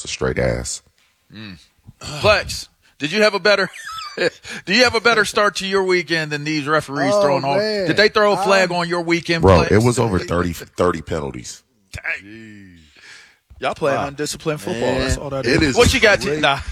a straight ass. Flex, did you have a better do you have a better start to your weekend than these referees throwing on? Did they throw a flag on your weekend, Bro, Flex? it was over 30 penalties. Dang. Y'all playing undisciplined football. Man, That's all that it is. is What you got? great. Nah.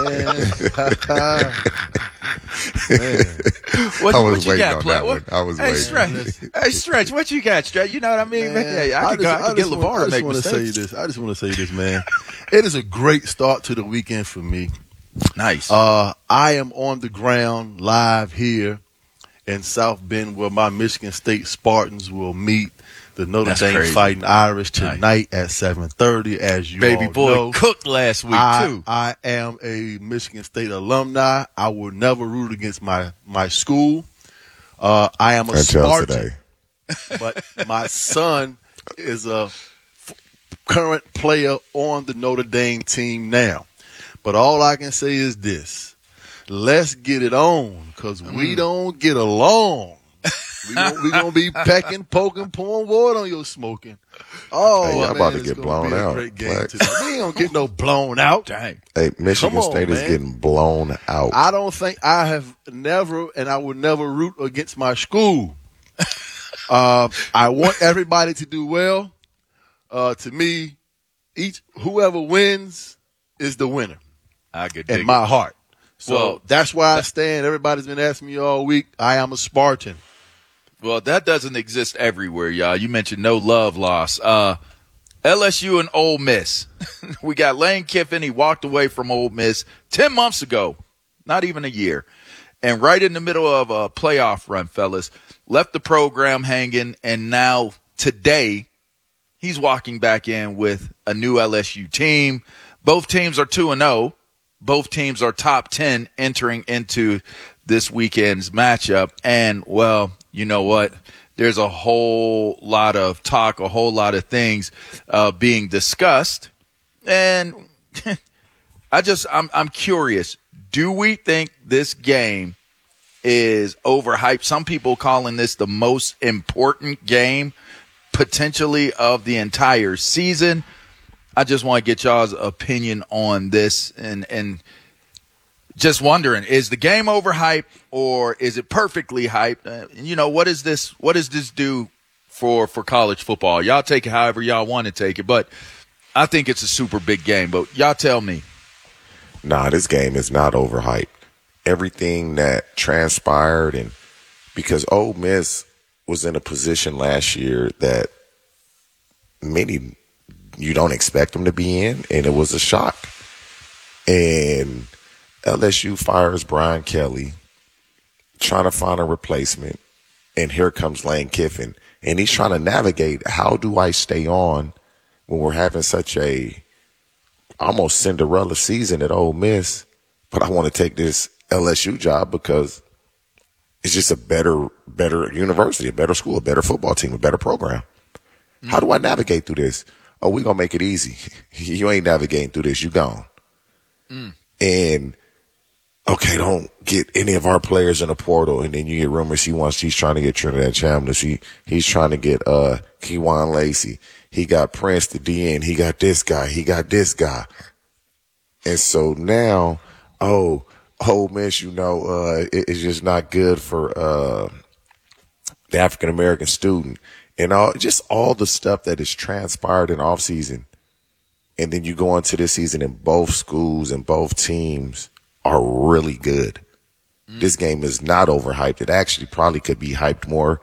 I was waiting on that one. I was waiting. Stretch, what you got, Stretch? You know what I mean? Man, I could get LeVar to make mistakes. I just want to say this, man. It is a great start to the weekend for me. Nice. I am on the ground live here in South Bend where my Michigan State Spartans will meet the Notre Dame Fighting Irish tonight at 7:30. As you Baby all boy know, cooked last week, too. I am a Michigan State alumni. I will never root against my school. I am a Spartan, but my son is a current player on the Notre Dame team now. But all I can say is this. Let's get it on because we don't get along. We're going to be pecking, poking, pouring water on your smoking. Oh, hey, y'all man, about to get blown out. Great game tonight. We ain't going to get no blown out. Dang. Hey, Michigan State is getting blown out. I don't think I have never, and I would never root against my school. I want everybody to do well. To me, whoever wins is the winner. I could in my heart. So that's where I stand. Everybody's been asking me all week. I am a Spartan. Well, that doesn't exist everywhere, y'all. You mentioned no love loss. LSU and Ole Miss. We got Lane Kiffin. He walked away from Ole Miss 10 months ago, not even a year. And right in the middle of a playoff run, fellas, left the program hanging, and now today he's walking back in with a new LSU team. Both teams are 2-0. Both teams are top 10 entering into this weekend's matchup. And, well, you know what? There's a whole lot of talk, a whole lot of things being discussed. And I'm curious. Do we think this game is overhyped? Some people calling this the most important game potentially of the entire season. I just want to get y'all's opinion on this and just wondering, is the game overhyped or is it perfectly hyped? What does this do for college football? Y'all take it however y'all want to take it, but I think it's a super big game. But y'all tell me. Nah, this game is not overhyped. Everything that transpired, and because Ole Miss was in a position last year that many you don't expect them to be in, and it was a shock. And LSU fires Brian Kelly, trying to find a replacement, and here comes Lane Kiffin. And he's trying to navigate, how do I stay on when we're having such a almost Cinderella season at Ole Miss, but I want to take this LSU job because it's just a better university, a better school, a better football team, a better program. How do I navigate through this? Oh, we're going to make it easy. You ain't navigating through this. You gone. And, okay, don't get any of our players in the portal. And then you get rumors he's trying to get Trinidad Chambliss. He's trying to get Kewan Lacey. He got Prince, the DN. He got this guy. He got this guy. And so now, Ole Miss, it's just not good for the African-American student. And all the stuff that has transpired in offseason. And then you go into this season and both schools and both teams are really good. This game is not overhyped. It actually probably could be hyped more.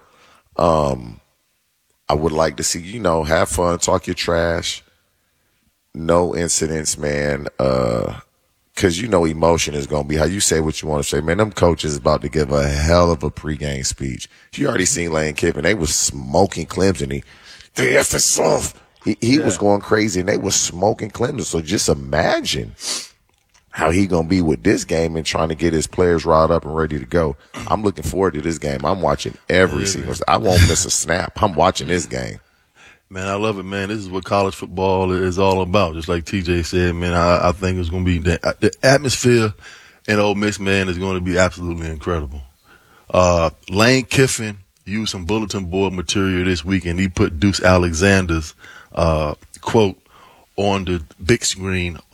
I would like to see, have fun, talk your trash. No incidents, man. Because emotion is going to be how you say what you want to say. Man, them coaches about to give a hell of a pregame speech. You already seen Lane Kiffin. They was smoking Clemson. He was going crazy, and they was smoking Clemson. So just imagine how he going to be with this game and trying to get his players riled up and ready to go. I'm looking forward to this game. I'm watching every sequence. I won't miss a snap. I'm watching this game. Man, I love it, man. This is what college football is all about. Just like TJ said, man, I think it's going to be the atmosphere in Ole Miss, man, is going to be absolutely incredible. Lane Kiffin used some bulletin board material this week, and he put Deuce Alexander's quote on the big screen